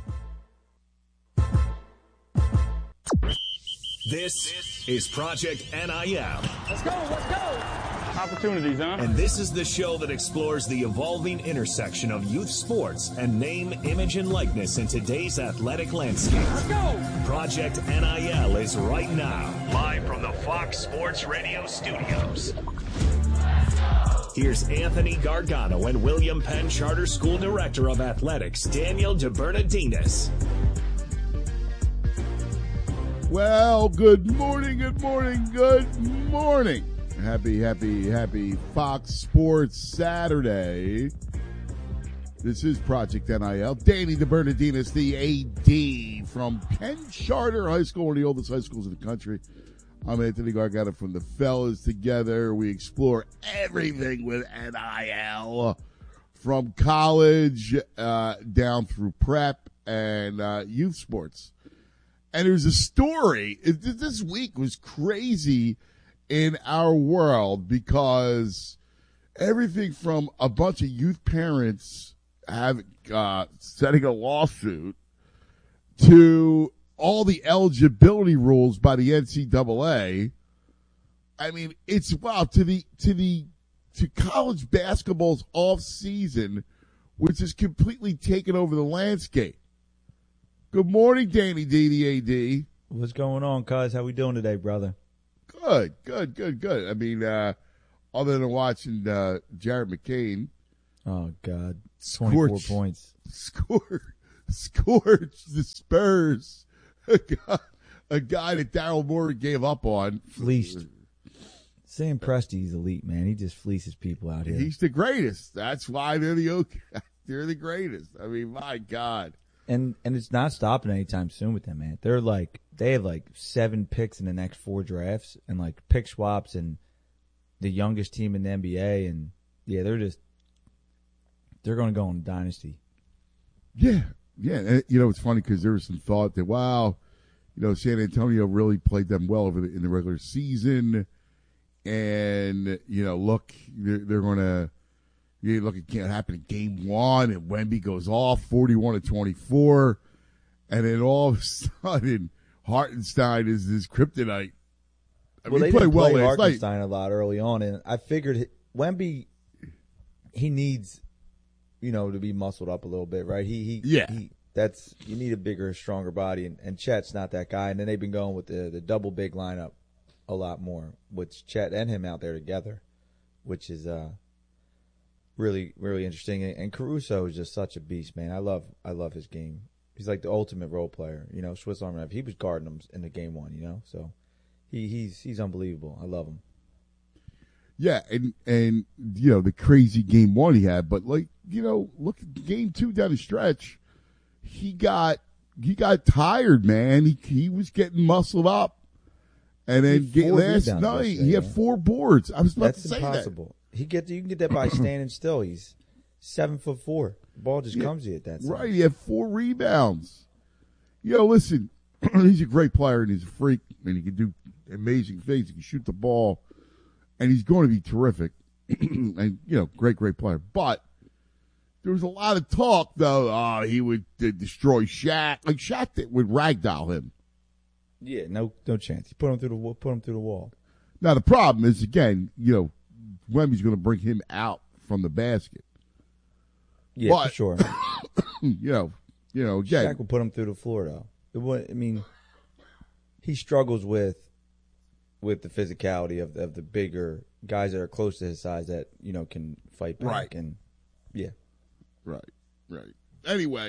This is Project NIL. Let's go. Opportunities, huh? And this is the show that explores the evolving intersection of youth sports and name, image, and likeness in today's athletic landscape. Let's go. Project NIL is right now, live from the Fox Sports Radio studios. Here's Anthony Gargano and William Penn Charter School Director of Athletics, Daniel DeBernardinis. Well, good morning. Happy Fox Sports Saturday. This is Project NIL. Danny DeBernardinis, the AD from Penn Charter High School, one of the oldest high schools in the country. I'm Anthony Gargano from the Fellas. Together, we explore everything with NIL, from college down through prep and youth sports. And there's a story. This week was crazy in our world because everything from a bunch of youth parents setting a lawsuit to all the eligibility rules by the NCAA. I mean, it's to college basketball's off season, which has completely taken over the landscape. Good morning, Danny D, the AD. What's going on, cuz? How we doing today, brother? Good. I mean, other than watching Jared McCain. Oh, God. 24 points. Scorch the Spurs. A guy that Daryl Morey gave up on. Fleeced. Sam Presti's elite, man. He just fleeces people out here. He's the greatest. That's why they're the greatest. I mean, my God. And it's not stopping anytime soon with them, man. They have 7 picks in the next 4 drafts and pick swaps and the youngest team in the NBA, and yeah, they're going to go on dynasty. Yeah. And, it's funny because there was some thought that San Antonio really played them well in the regular season, and look, they're going to. Look, it can't happen in game 1, and Wemby goes off 41-24, and then all of a sudden, Hartenstein is this kryptonite. They didn't play Hartenstein a lot early on, and I figured Wemby, he needs, to be muscled up a little bit, right? You need a bigger, stronger body, and Chet's not that guy. And then they've been going with the double big lineup a lot more, with Chet and him out there together, which is really, really interesting. And Caruso is just such a beast, man. I love his game. He's like the ultimate role player, Swiss Army knife. He was guarding him in the game 1, so he's unbelievable. I love him. Yeah, and the crazy game 1 he had, but look at game 2 down the stretch. He got tired, man. He was getting muscled up, and then last night he had 4 boards. I was about to say impossible. You can get that by standing still. He's 7'4". The ball just comes to you at that time. Right, he had 4 rebounds. Listen, he's a great player and he's a freak and he can do amazing things. He can shoot the ball, and he's going to be terrific. And great player. But there was a lot of talk, though. He would destroy Shaq. Like Shaq would ragdoll him. Yeah, no chance. He put him through the wall. Now the problem is, again, Wemby's going to bring him out from the basket. Yeah, but, for sure. Again, Shaq will put him through the floor, though. He struggles with the physicality of the bigger guys that are close to his size that can fight back. Right. And yeah, right. Anyway,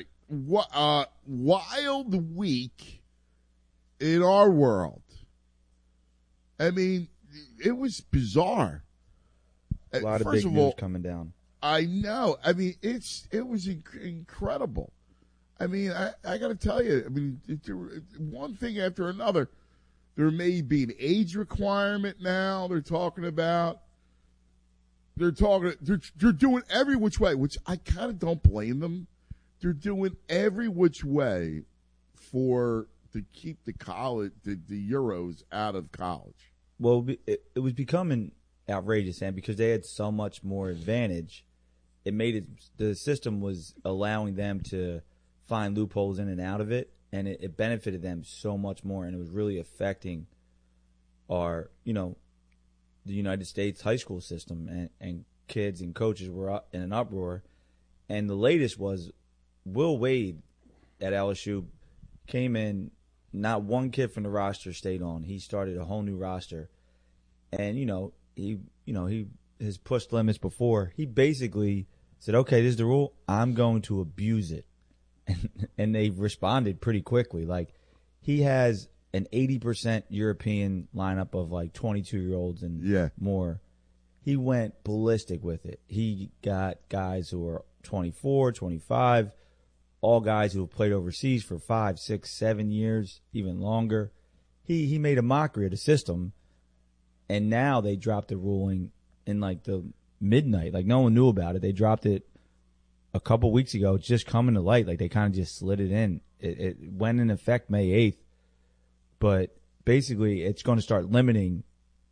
wild week in our world. I mean, it was bizarre. A lot of big news coming down. I know. I mean, it was incredible. I mean, I got to tell you. I mean, one thing after another. There may be an age requirement now. They're talking about. They're doing every which way, which I kind of don't blame them. They're doing every which way to keep the Euros out of college. Well, it was becoming outrageous, and because they had so much more advantage, it made it. The system was allowing them to find loopholes in and out of it, and it benefited them so much more, and it was really affecting our, the United States high school system, and kids and coaches were up in an uproar. And the latest was Will Wade at LSU came in. Not one kid from the roster stayed on. He started a whole new roster, and he has pushed limits before. He basically said, "Okay, this is the rule. I'm going to abuse it," and they responded pretty quickly. Like, he has an 80% European lineup of 22-year-olds and more. He went ballistic with it. He got guys who are 24, 25. All guys who have played overseas for 5, 6, 7 years, even longer. He made a mockery of the system, and now they dropped the ruling in the midnight. No one knew about it. They dropped it a couple weeks ago. It's just coming to light. They kind of just slid it in. It went in effect May 8th, but basically it's going to start limiting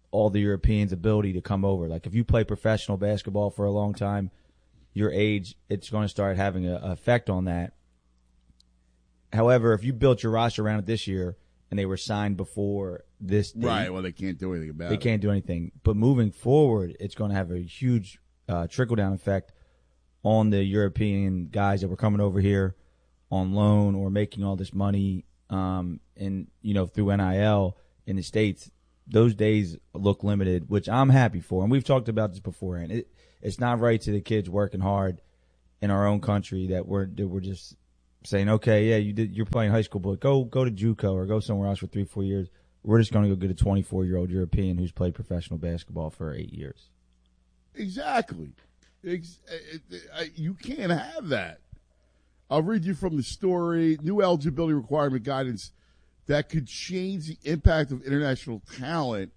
all the Europeans' ability to come over. Like, if you play professional basketball for a long time, your age, it's going to start having an effect on that. However, if you built your roster around it this year and they were signed before this date, right, well, they can't do anything about it. They can't do anything. But moving forward, it's going to have a huge trickle-down effect on the European guys that were coming over here on loan or making all this money and, through NIL in the States. Those days look limited, which I'm happy for. And we've talked about this beforehand. It's not right to the kids working hard in our own country that we're just saying, okay, yeah, you're playing high school, but go to JUCO or go somewhere else for 3-4 years. We're just going to go get a 24-year-old European who's played professional basketball for 8 years. Exactly. You can't have that. I'll read you from the story. New eligibility requirement guidance that could change the impact of international talent.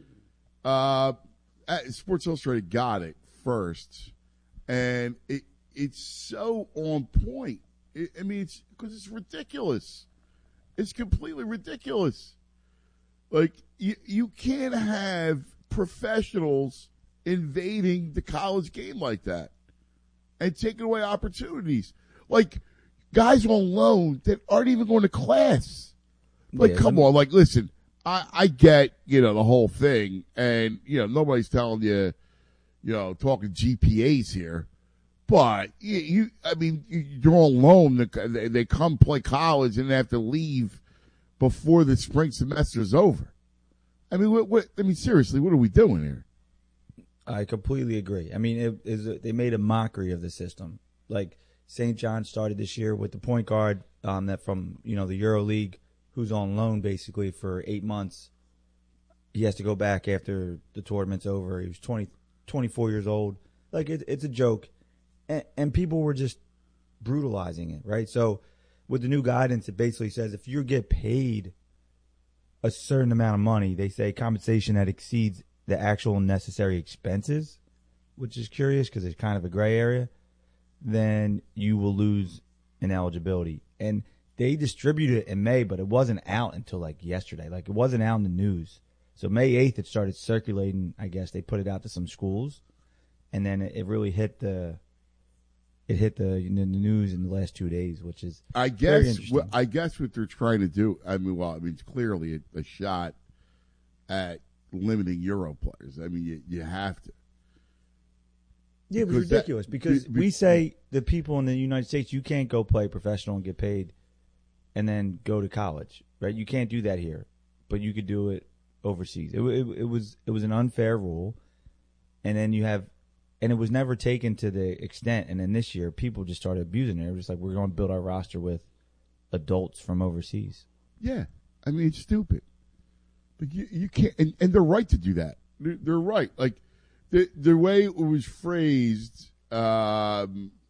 Sports Illustrated got it first, and it's so on point. It's because it's ridiculous. It's completely ridiculous. Like, you can't have professionals invading the college game like that and taking away opportunities. Like, guys on loan that aren't even going to class. Like, come on. Like, listen, I get, the whole thing. And, nobody's telling you, talking GPAs here. But, you're on loan. They come play college and they have to leave before the spring semester is over. Seriously, what are we doing here? I completely agree. They made a mockery of the system. Like, St. John started this year with the point guard that from, the EuroLeague, who's on loan basically for 8 months. He has to go back after the tournament's over. He was 24 years old. Like, it's a joke. And people were just brutalizing it, right? So with the new guidance, it basically says if you get paid a certain amount of money, they say compensation that exceeds the actual necessary expenses, which is curious because it's kind of a gray area, then you will lose an eligibility. And they distributed it in May, but it wasn't out until like yesterday. Like, it wasn't out in the news. So May 8th, it started circulating. I guess they put it out to some schools, and then it really hit the news in the last 2 days, which is very interesting. I guess what they're trying to do. It's clearly a shot at limiting Euro players. You have to. Yeah, it was ridiculous because we say the people in the United States, you can't go play professional and get paid and then go to college, right? You can't do that here, but you could do it overseas. It was an unfair rule, and then and it was never taken to the extent. And then this year, people just started abusing it. It was just like, we're going to build our roster with adults from overseas. Yeah, it's stupid. But you can't, and they're right to do that. They're right. Like, the way it was phrased, how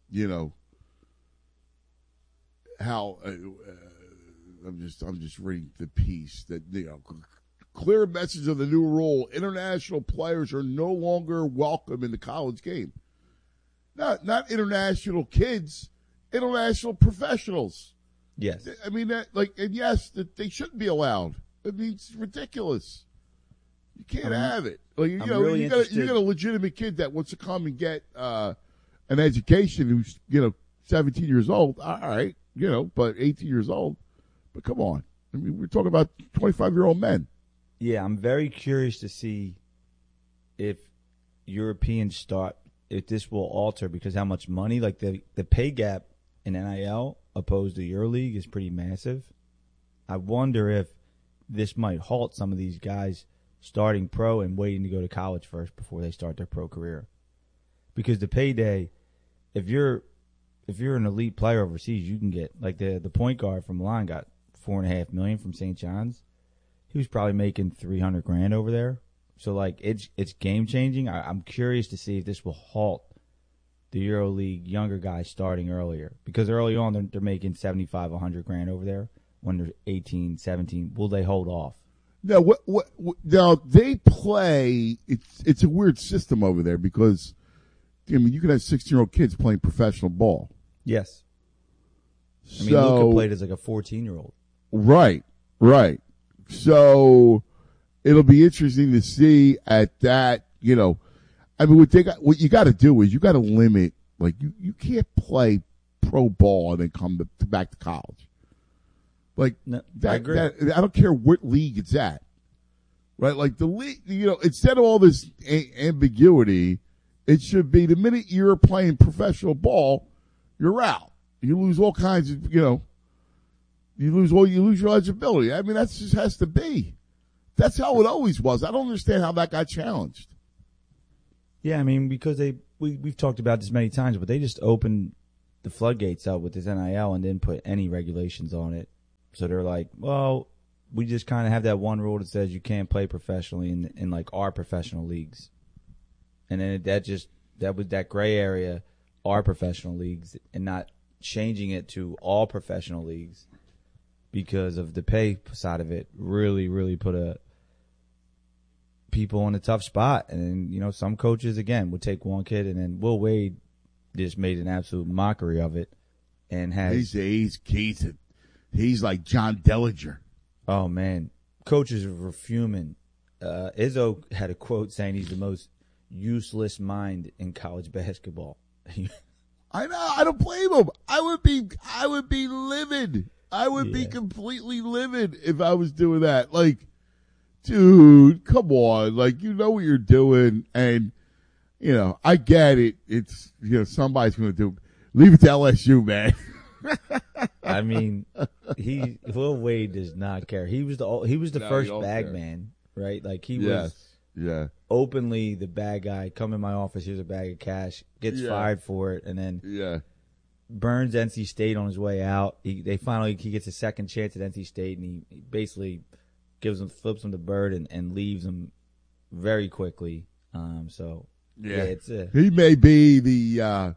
I'm just reading the piece that clear message of the new rule: international players are no longer welcome in the college game. Not international kids, international professionals. Yes, yes, that they shouldn't be allowed. It's ridiculous. You can't have it. Like, you got a legitimate kid that wants to come and get an education who's 17 years old. All right, but 18 years old. But come on, we're talking about 25-year-old men. Yeah, I'm very curious to see if Europeans if this will alter, because how much money, like the pay gap in NIL opposed to EuroLeague is pretty massive. I wonder if this might halt some of these guys starting pro and waiting to go to college first before they start their pro career. Because the payday, if you're an elite player overseas, you can get, like, the point guard from Milan got $4.5 million from St. John's. He was probably making $300,000 over there. So, like, it's game changing. I'm curious to see if this will halt the EuroLeague younger guys starting earlier, because early on they're making $75,000, $100,000 over there. When they're 18, 17, will they hold off? No, now they play. It's a weird system over there because, you can have 16-year-old kids playing professional ball. Yes. Luka played as like a 14-year-old. Right. So it'll be interesting to see at that, I mean, what you got to do is you got to limit, like, you can't play pro ball and then come back to college. Like, no, I agree. I don't care what league it's at. Right? Like, the league, instead of all this ambiguity, it should be the minute you're playing professional ball, you're out. You lose all kinds of, you lose your eligibility. I mean, that just has to be. That's how it always was. I don't understand how that got challenged. Yeah, I mean, because we've talked about this many times, but they just opened the floodgates up with this NIL and didn't put any regulations on it. So they're like, well, we just kind of have that one rule that says you can't play professionally in like our professional leagues. And then that was that gray area, our professional leagues, and not changing it to all professional leagues because of the pay side of it really, really put people in a tough spot. And then, some coaches, again, would take one kid, and then Will Wade just made an absolute mockery of it and has. He's like John Dellinger. Oh, man. Coaches were fuming. Izzo had a quote saying he's the most useless mind in college basketball. I know. I don't blame him. I would be livid. I would be completely livid if I was doing that. Like, dude, come on. Like, you know what you're doing. And, I get it. It's, somebody's going to do. Leave it to LSU, man. I mean, Will Wade does not care. He was the first bag man, right? Like he was openly the bad guy. Come in my office, here's a bag of cash. Gets fired for it, and then burns NC State on his way out. He gets a second chance at NC State, and he basically flips him the bird and leaves him very quickly. He may be the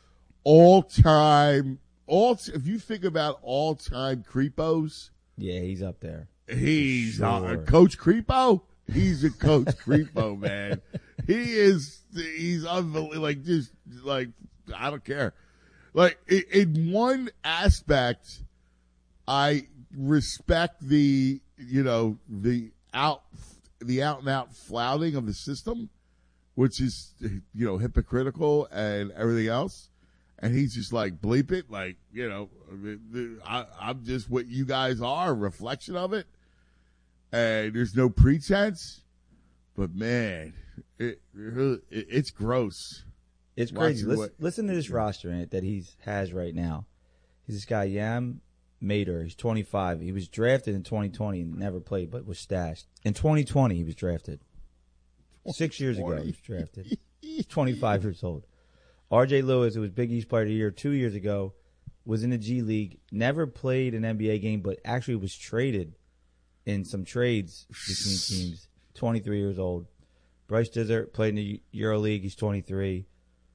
all-time. If you think about all-time creepos, he's up there. He's Coach Creepo. He's a Coach Creepo, man. He's unbelievable. Like, I don't care. Like, in one aspect, I respect the out and out flouting of the system, which is, hypocritical and everything else. And he's just like, bleep it, like, I'm just what you guys are, a reflection of it. And there's no pretense. But, man, it's gross. It's crazy. Listen to this roster that he has right now. He's this guy, Yam Mater. He's 25. He was drafted in 2020 and never played, but was stashed. In 2020, he was drafted. 6 years ago, he was drafted. He's 25 years old. R.J. Lewis, who was Big East Player of the Year 2 years ago, was in the G League, never played an NBA game, but actually was traded in some trades between teams. 23 years old. Bryce Dizzer played in the EuroLeague. He's 23.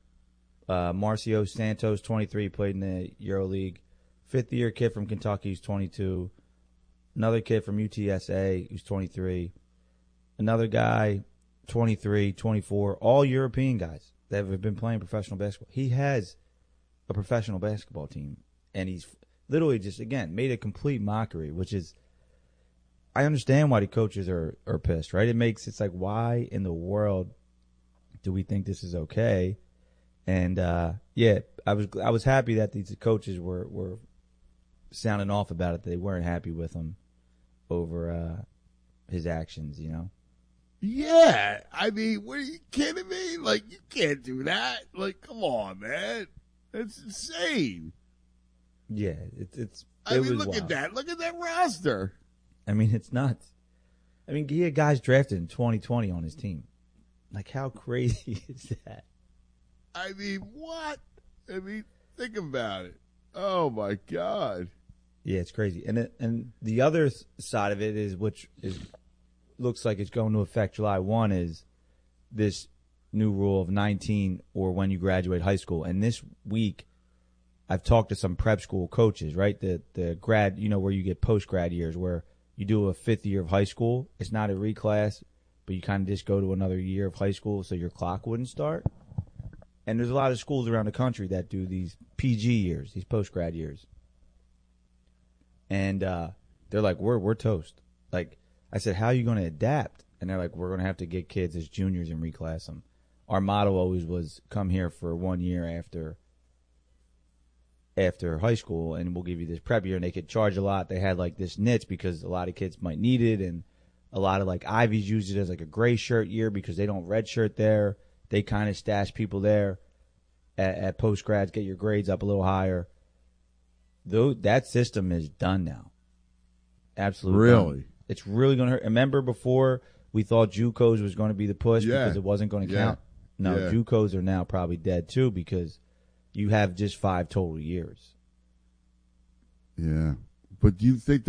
Marcio Santos, 23, played in the EuroLeague. Fifth-year kid from Kentucky, who's 22. Another kid from UTSA, who's 23. Another guy, 23, 24, all European guys that have been playing professional basketball. He has a professional basketball team, and he's literally just, again, made a complete mockery, which is, I understand why the coaches are pissed, right? It's like, why in the world do we think this is okay? And, I was happy that these coaches were sounding off about it. They weren't happy with him over his actions, Yeah, I mean, what, are you kidding me? Like, you can't do that. Like, come on, man, that's insane. Yeah, look wild. at that. Look at that roster. I mean, it's nuts. I mean, he had guys drafted in 2020 on his team. Like, how crazy is that? I mean, what? I mean, think about it. Oh my God. Yeah, it's crazy. And the other side of it is, which is looks like it's going to affect July 1, is this new rule of 19 or when you graduate high school. And this week, I've talked to some prep school coaches, right? The grad, where you get post-grad years, where you do a fifth year of high school. It's not a reclass, but you kind of just go to another year of high school so your clock wouldn't start. And there's a lot of schools around the country that do these PG years, these post-grad years. And they're like, we're toast. Like, I said, how are you going to adapt? And they're like, we're going to have to get kids as juniors and reclass them. Our motto always was come here for 1 year after high school, and we'll give you this prep year. And they could charge a lot. They had like this niche because a lot of kids might need it, and a lot of like Ivies use it as like a gray shirt year because they don't red shirt there. They kind of stash people there at post grads, get your grades up a little higher. Though that system is done now. Absolutely. Really? Done. It's really going to hurt. Remember before we thought JUCOs was going to be the push because it wasn't going to count? No, JUCOs are now probably dead too because you have just 5 total years. Yeah. But do you think